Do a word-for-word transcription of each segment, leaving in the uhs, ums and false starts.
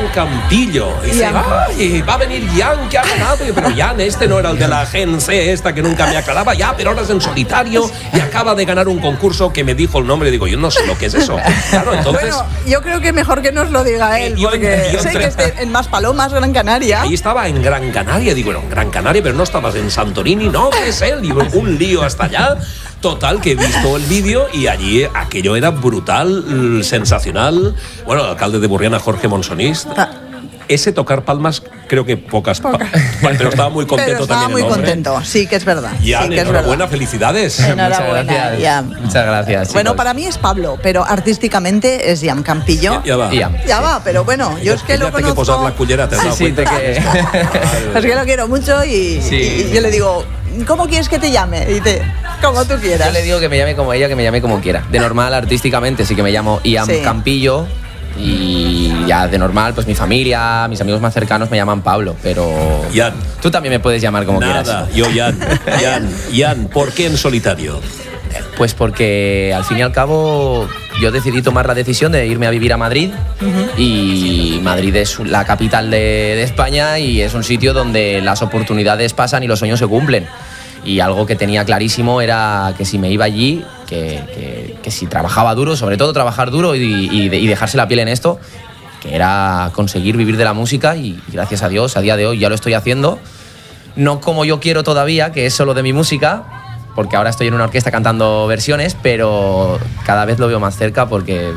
Campillo. Y dice, ¡ay! Va a venir Ian, que ha ganado. Y, pero Ian, este no era el de la Gen C, esta que nunca me aclaraba, ya, pero ahora es en solitario y acaba de ganar un concurso que me dijo el nombre. Y digo, yo no sé lo que es eso. Claro, entonces. Bueno, yo creo que mejor que nos lo diga él, yo, porque yo sé entre... que esté en Maspalomas, Gran Canaria. Ahí estaba en Gran Canaria. Digo, no, en Gran Canaria, pero no estabas en Santorini. No, ¿qué es él? Digo, un lío hasta allá. Total, que he visto el vídeo y allí aquello era brutal, sensacional. Bueno, el alcalde de Burriana, Jorge Monsonís, ah. ese tocar palmas, creo que pocas, Poca. pa- pero estaba muy contento pero estaba también. muy el contento, sí que es verdad. Ya, sí que enhorabuena, es felicidades. Enhorabuena, Muchas gracias. ya. Muchas gracias. Chicos. Bueno, para mí es Pablo, pero artísticamente es Ian Campillo. Ya, ya va. Ian. Ya sí. va, pero bueno, yo ya, es que lo te conozco. que posar la cullera, te has dado sí, cuenta. Sí, te que... Es que lo quiero mucho y, sí. y yo le digo, ¿cómo quieres que te llame? Y dice, como tú quieras. Yo le digo que me llame como ella, que me llame como quiera. De normal, artísticamente, sí que me llamo Ian sí. Campillo. Y ya de normal, pues mi familia, mis amigos más cercanos me llaman Pablo, pero Ian. Tú también me puedes llamar como Nada, quieras. Nada, yo Ian, Ian, Ian, ¿por qué en solitario? Pues porque al fin y al cabo yo decidí tomar la decisión de irme a vivir a Madrid uh-huh. y Madrid es la capital de, de España y es un sitio donde las oportunidades pasan y los sueños se cumplen. Y algo que tenía clarísimo era que si me iba allí, que, que, que si trabajaba duro, sobre todo trabajar duro y, y, y dejarse la piel en esto, que era conseguir vivir de la música y gracias a Dios, a día de hoy ya lo estoy haciendo. No como yo quiero todavía, que es solo de mi música, porque ahora estoy en una orquesta cantando versiones, pero cada vez lo veo más cerca porque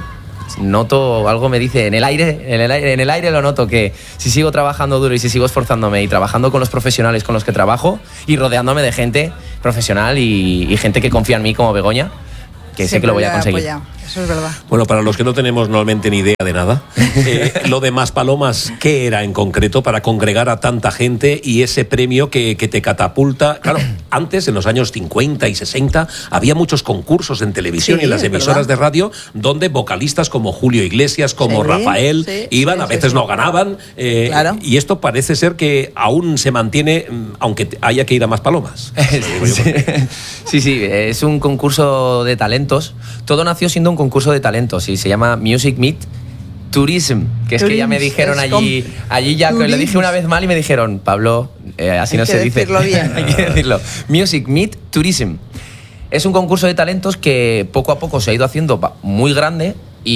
noto, algo me dice, en el aire, en el aire, en el aire lo noto, que si sigo trabajando duro y si sigo esforzándome y trabajando con los profesionales con los que trabajo y rodeándome de gente profesional y, y gente que confía en mí como Begoña, que sé que lo voy a conseguir. Apoya. Eso es verdad. Bueno, para los que no tenemos normalmente ni idea de nada, eh, lo de Maspalomas, ¿qué era en concreto para congregar a tanta gente y ese premio que, que te catapulta? Claro, antes, en los años cincuenta y sesenta, había muchos concursos en televisión sí, y en las emisoras verdad. de radio donde vocalistas como Julio Iglesias, como sí, Rafael, sí, iban, sí, a veces sí, no ganaban. Eh, claro. Y esto parece ser que aún se mantiene, aunque haya que ir a Maspalomas. sí, sí, sí, es un concurso de talentos. Todo nació siendo un concurso de talentos y se llama Music Meet Tourism, que es Tourism, que ya me dijeron allí, allí ya Tourism. Le dije una vez mal y me dijeron, Pablo, eh, así hay no que se dice. Decirlo bien. Hay que decirlo. Music Meet Tourism. Es un concurso de talentos que poco a poco se ha ido haciendo muy grande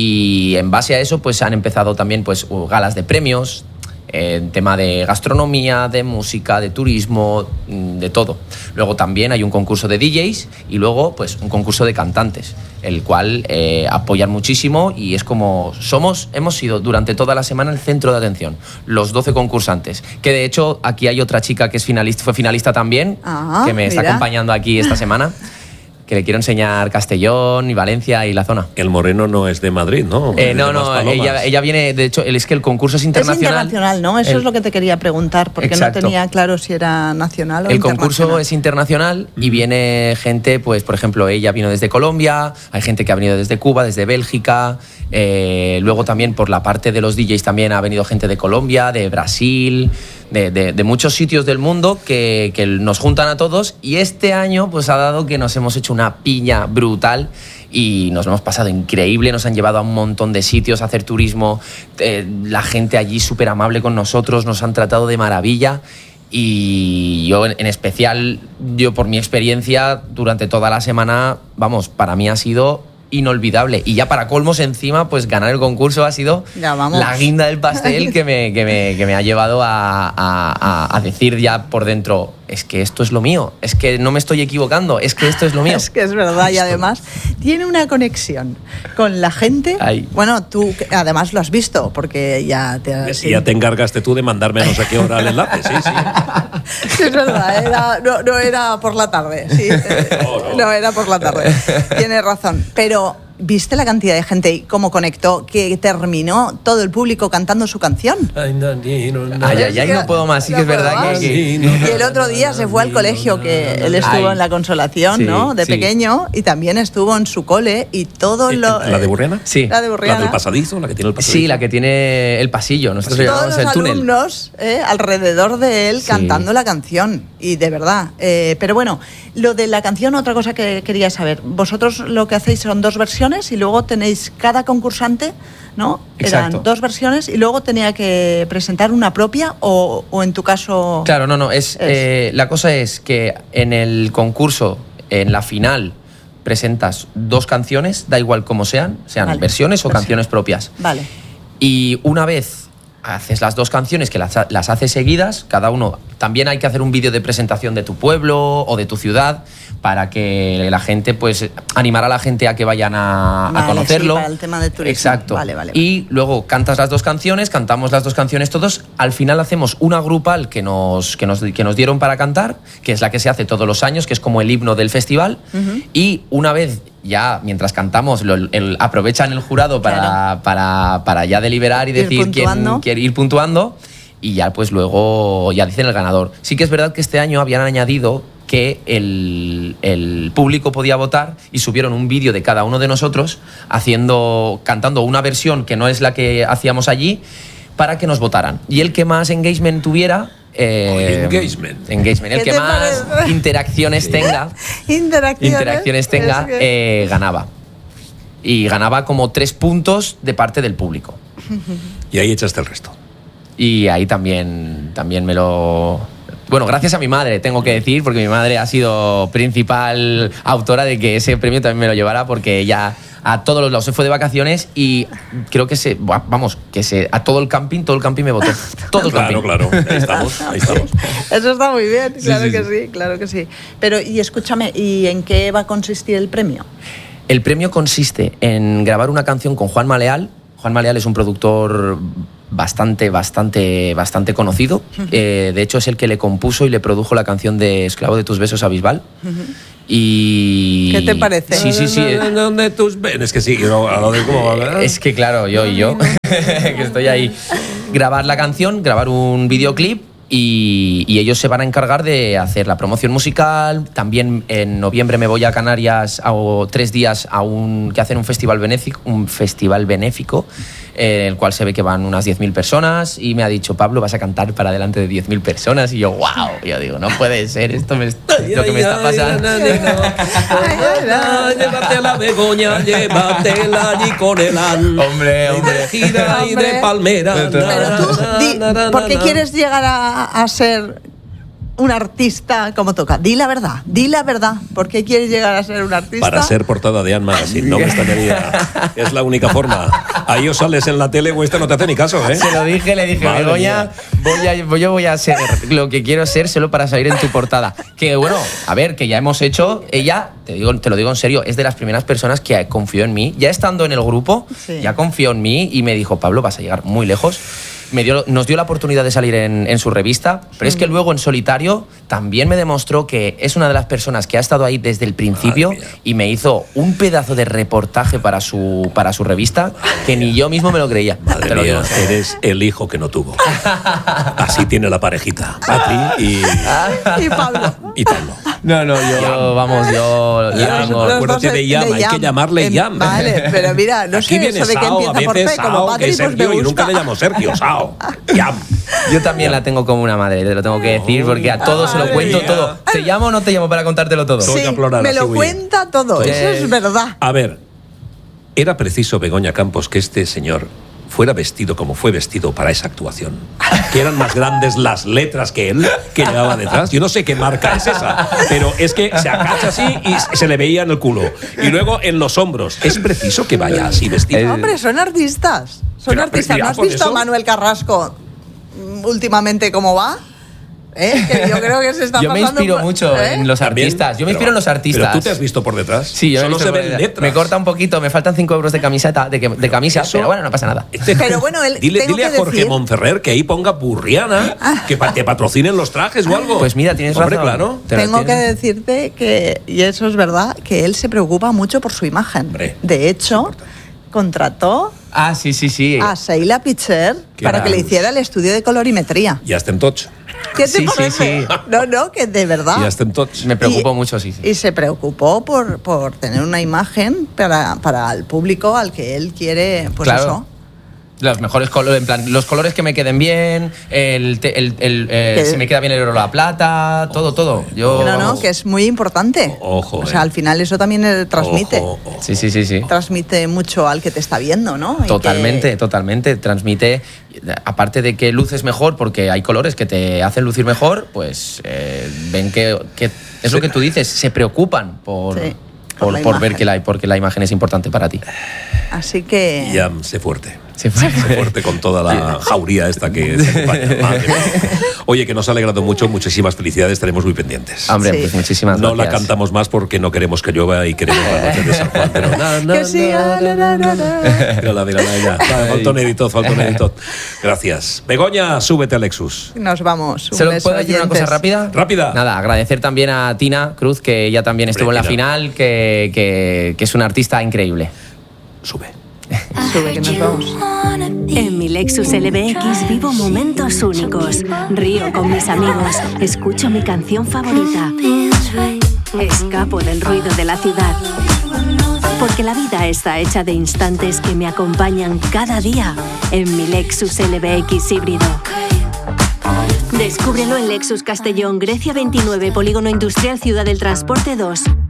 y en base a eso pues han empezado también pues galas de premios, en tema de gastronomía, de música, de turismo, de todo. Luego también hay un concurso de D Js y luego pues un concurso de cantantes, el cual eh, apoyan muchísimo y es como somos, hemos sido durante toda la semana el centro de atención, los doce concursantes, que de hecho aquí hay otra chica que es finalista, fue finalista también, ah, que me mira. está acompañando aquí esta semana. Que le quiero enseñar Castellón y Valencia y la zona. El Moreno no es de Madrid, ¿no? Eh, no, no, ella, ella viene, de hecho, es que el concurso es internacional. Es internacional, ¿no? Eso el, es lo que te quería preguntar, porque exacto. no tenía claro si era nacional o el internacional. El concurso es internacional y viene gente, pues, por ejemplo, ella vino desde Colombia, hay gente que ha venido desde Cuba, desde Bélgica, eh, luego también por la parte de los D Js también ha venido gente de Colombia, de Brasil, de, de, de muchos sitios del mundo que, que nos juntan a todos y este año pues ha dado que nos hemos hecho una piña brutal y nos lo hemos pasado increíble, nos han llevado a un montón de sitios a hacer turismo, eh, la gente allí súper amable con nosotros, nos han tratado de maravilla y yo en especial, yo por mi experiencia durante toda la semana, vamos, para mí ha sido inolvidable y ya para colmos encima pues ganar el concurso ha sido la guinda del pastel que me, que me, que me ha llevado a, a, a decir ya por dentro es que esto es lo mío, es que no me estoy equivocando, es que esto es lo mío. Es que es verdad y además tiene una conexión con la gente. Ay. Bueno, tú además lo has visto porque ya te, sí. ya te encargaste tú de mandarme a no sé qué hora el enlace, sí, sí. Sí, es verdad, era, no, no era por la tarde, sí, no, no. no era por la tarde, tienes razón, pero ¿viste la cantidad de gente y cómo conectó que terminó todo el público cantando su canción? Ay, ay, ay, no puedo más, sí que es verdad que, que... Y el otro día se fue al colegio, que él estuvo ay, en la Consolación, sí, ¿no? De sí. pequeño, y también estuvo en su cole y todo lo... ¿La de Burriana? Sí. La de Burriana. ¿La del pasadizo? ¿La que tiene el pasadizo? Sí, la que tiene el pasillo, nosotros sí. llamamos el túnel. Todos los alumnos eh, alrededor de él sí. cantando la canción, y de verdad. Eh, pero bueno, lo de la canción, otra cosa que quería saber. Vosotros lo que hacéis son dos versiones versiones y luego tenéis cada concursante, ¿no? Exacto. Eran dos versiones y luego tenía que presentar una propia o, o en tu caso... Claro, no, no, es, es. Eh, la cosa es que en el concurso, en la final, presentas dos canciones, da igual cómo sean, sean vale. versiones o Versión. canciones propias. Vale. Y una vez haces las dos canciones, que las, las haces seguidas, cada uno, también hay que hacer un vídeo de presentación de tu pueblo o de tu ciudad para que la gente, pues, animar a la gente a que vayan a, vale, a conocerlo. Sí, para el tema del turismo. Exacto. Vale, vale, vale. Y luego cantas las dos canciones, cantamos las dos canciones todos, al final hacemos una grupal que nos, que nos, que nos dieron para cantar, que es la que se hace todos los años, que es como el himno del festival, uh-huh. y una vez ya, mientras cantamos, lo, el, aprovechan el jurado para, claro. para, para ya deliberar y ir decir quién quiere ir puntuando, y ya pues luego ya dicen el ganador. Sí que es verdad que este año habían añadido que el, el público podía votar y subieron un vídeo de cada uno de nosotros haciendo, cantando una versión que no es la que hacíamos allí, para que nos votaran. Y el que más engagement tuviera... Eh, engagement. engagement. El que más parece? interacciones tenga, interacciones, interacciones tenga es que... eh, ganaba. Y ganaba como tres puntos de parte del público. Y ahí echaste el resto. Y ahí también, también me lo... Bueno, gracias a mi madre, tengo que decir, porque mi madre ha sido principal autora de que ese premio también me lo llevara, porque ella a todos los lados se fue de vacaciones y creo que se, vamos, que se, a todo el camping, todo el camping me votó. Todo el claro, camping. Claro, ahí estamos, ahí estamos. Eso está muy bien, claro sí, sí, que sí. sí, claro que sí. Pero, y escúchame, ¿y en qué va a consistir el premio? El premio consiste en grabar una canción con Juan Maleal. Juan Maleal es un productor bastante, bastante, bastante conocido. Uh-huh. Eh, de hecho, es el que le compuso y le produjo la canción de Esclavo de tus besos a Bisbal. Uh-huh. Y... ¿Qué te parece? Sí, sí, sí. ¿Dónde tus besos? Es que sí, yo a lo de cómo va, es que claro, yo y yo, que estoy ahí. Grabar la canción, grabar un videoclip. Y, y ellos se van a encargar de hacer la promoción musical. También en noviembre me voy a Canarias a, a tres días a un que hacen un festival benéfico, un festival benéfico en el cual se ve que van unas diez mil personas, y me ha dicho: Pablo, vas a cantar para delante de diez mil personas. Y yo, wow, y yo digo, no puede ser, esto me está, lo que me está pasando. Llévate a la Begoña, llévatela allí con el an. Hombre, hombre. Y de gira y de palmera. Pero tú, di, ¿por qué quieres llegar a, a ser un artista como toca? Di la verdad, di la verdad. ¿Por qué quieres llegar a ser un artista? Para ser portada de Anne Magazine, no me extrañaría. Es la única forma. Ahí o sales en la tele o este no te hace ni caso, ¿eh? Se lo dije, le dije, Begoña, voy a, yo voy a ser lo que quiero ser solo para salir en tu portada. Que bueno, a ver, que ya hemos hecho, ella, te digo, te lo digo en serio, es de las primeras personas que confió en mí. Ya estando en el grupo, sí. ya confió en mí y me dijo: Pablo, vas a llegar muy lejos. Me dio, nos dio la oportunidad de salir en, en su revista, pero es que luego en solitario también me demostró que es una de las personas que ha estado ahí desde el principio y me hizo un pedazo de reportaje para su, para su revista que ni yo mismo me lo creía. Madre lo mía, eres el hijo que no tuvo. Así tiene la parejita, Patri y... y Pablo. Y Pablo. No, no, yo, Yam. vamos, yo... Yam, no, acuérdate de Yam, hay que llamarle Yam. Vale, pero mira, no Aquí sé eso de que Sao, empieza por P, como Patri, pues me gusta. Y nunca le llamo Sergio, Sao. Yam. Yo también Yam. la tengo como una madre, te lo tengo que decir, porque a todos se lo cuento mía. todo. ¿Te llamo o no te llamo para contártelo todo? Sí, me lo cuenta todo, pues, eso es verdad. A ver, era preciso, Begoña Campos, que este señor fuera vestido como fue vestido para esa actuación, que eran más grandes las letras que él, que llevaba detrás. Yo no sé qué marca es esa, pero es que se agacha así y se le veía en el culo. Y luego en los hombros. ¿Es preciso que vaya así vestido? No, hombre, son artistas. Son pero, artistas. ¿No has visto eso? a Manuel Carrasco últimamente cómo va? ¿Eh? Que yo creo que se está yo me inspiro por... mucho ¿Eh? en los artistas. Yo me inspiro pero, en los artistas. ¿Pero tú te has visto por detrás? Sí, yo Solo me se ven letras. Me corta un poquito, me faltan cinco euros de camiseta, de, de camisa, Eso, pero bueno, no pasa nada. Pero bueno, él, dile, tengo dile que a Jorge decir... Monferrer que ahí ponga Burriana, que te patrocinen los trajes o algo. Pues mira, tienes Hombre, razón. Claro. Tengo que decirte que, y eso es verdad, que él se preocupa mucho por su imagen. Hombre, de hecho, contrató ah, sí, sí, sí. a Sheila Pitcher para que le hiciera el estudio de colorimetría. Ya está en touch. ¿Qué te sí, parece? Sí, sí. No, no, que de verdad. Ya está en touch. Me preocupó y, mucho, sí, sí. Y se preocupó por, por tener una imagen para, para el público al que él quiere, pues claro. eso. Los mejores colores, en plan, los colores que me queden bien, el, el, el, el eh, si me queda bien el oro o la plata, todo, todo. Yo, no, no, que es muy importante. Ojo, o sea, eh. al final eso también eh, transmite. Ojo, ojo. Sí, sí, sí, sí. Transmite mucho al que te está viendo, ¿no? Y Totalmente, que... totalmente. Transmite, aparte de que luces mejor, porque hay colores que te hacen lucir mejor, pues eh, ven que, que es sí. lo que tú dices, se preocupan por... Sí. Por, Por, por ver que la, porque la imagen es importante para ti. Así que... Ya, sé fuerte. Sé fuerte. Sé fuerte con toda la jauría esta que se acompaña. Madre mía. Oye, que nos ha alegrado mucho, muchísimas felicidades, estaremos muy pendientes. Hombre, Sí. pues muchísimas No gracias. la cantamos más porque no queremos que llueva y queremos la noche de San Juan. Pero na, na, Que sí, na, na, na, na, na. Mírala, mírala, ya. Falta un editor, falta un editor. Gracias. Begoña, súbete al Lexus. Nos vamos. ¿Se Un lo beso, puedo decir una oyentes. cosa rápida? Rápida. Nada, agradecer también a Tina Cruz, que ella también estuvo en la Tina. final, que, que, que es una artista increíble. Sube. Sube, que nos vamos. En mi Lexus L B X vivo momentos únicos. Río con mis amigos, escucho mi canción favorita. Escapo del ruido de la ciudad. Porque la vida está hecha de instantes que me acompañan cada día en mi Lexus L B X híbrido. Descúbrelo en Lexus Castellón, Grecia veintinueve, Polígono Industrial Ciudad del Transporte dos.